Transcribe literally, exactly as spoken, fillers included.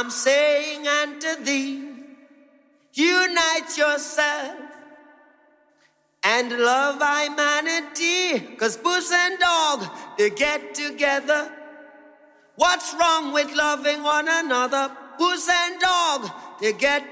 I'm saying unto thee, unite yourself and love humanity. Cause puss and dog, they get together. What's wrong with loving one another? Puss and dog, they get